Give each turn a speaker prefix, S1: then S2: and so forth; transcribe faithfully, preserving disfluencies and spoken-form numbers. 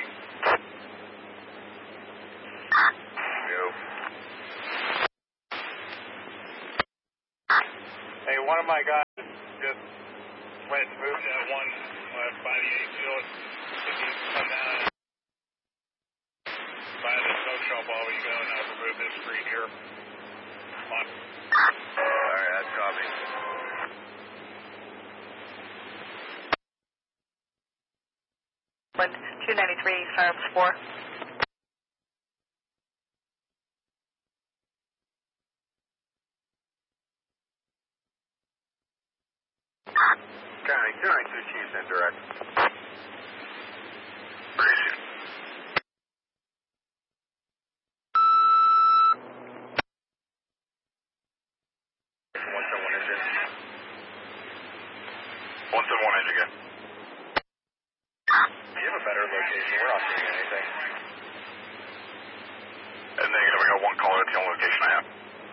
S1: Go.
S2: Hey, one of my guys just went and moved that one uh, by the A field. If you come down and by the smoke shop while we go, and I'll remove this screen here. On.
S1: Alright, that's copy.
S3: two ninety-three, Farms four.
S1: County, two ninety-two Chiefs in direct. Appreciate it. one seven one engine. one seven one engine again.
S2: Do you have a better location? We're not seeing anything.
S1: And negative, I got one caller at the only location I have.